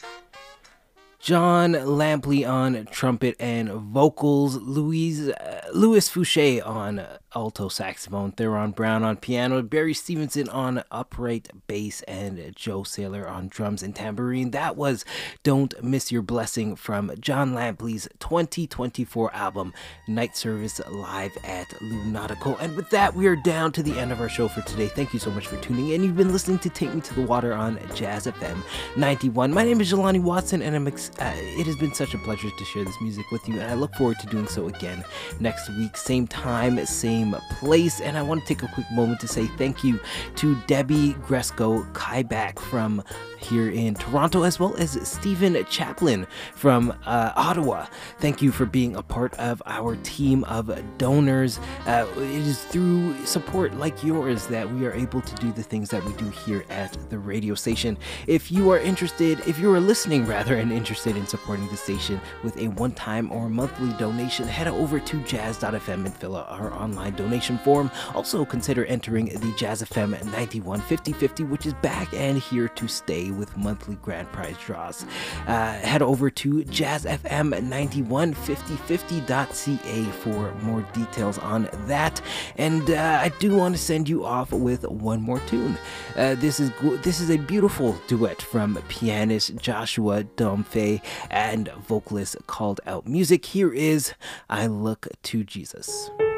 John Lampley on trumpet and vocals, Louis Fouché on alto saxophone, Theron Brown on piano, Barry Stevenson on upright bass, and Joe Saylor on drums and tambourine. That was Don't Miss Your Blessing from John Lampley's 2024 album, Night Service Live at Lunatico. And with that, we are down to the end of our show for today. Thank you so much for tuning in. You've been listening to Take Me to the Water on Jazz FM 91. My name is Jelani Watson, and it has been such a pleasure to share this music with you, and I look forward to doing so again next week, same time, same place. And I want to take a quick moment to say thank you to Debbie Gresco-Kaiback from here in Toronto, as well as Stephen Chaplin from Ottawa. Thank you for being a part of our team of donors. It is through support like yours that we are able to do the things that we do here at the radio station. If you are listening and interested in supporting the station with a one-time or monthly donation, head over to jazz.fm and fill out our online donation form. Also consider entering the Jazz FM 91 50/50, which is back and here to stay with monthly grand prize draws. Head over to jazzfm915050.ca for more details on that. And I do want to send you off with one more tune. This is a beautiful duet from pianist Joshua Domfe and vocalist Called Out Music. Here is I Look to Jesus.